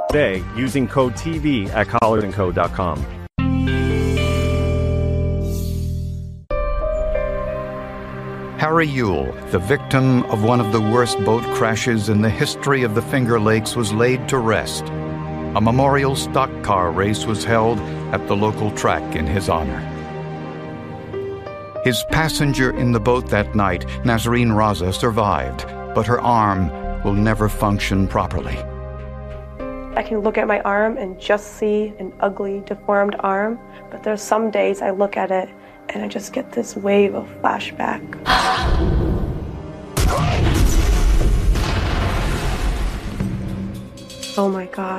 today using code TV at collardandco.com. Harry Yule, the victim of one of the worst boat crashes in the history of the Finger Lakes, was laid to rest. A memorial stock car race was held at the local track in his honor. His passenger in the boat that night, Nazarene Raza, survived, but her arm will never function properly. I can look at my arm and just see an ugly, deformed arm, but there's some days I look at it and I just get this wave of flashback. Oh my God.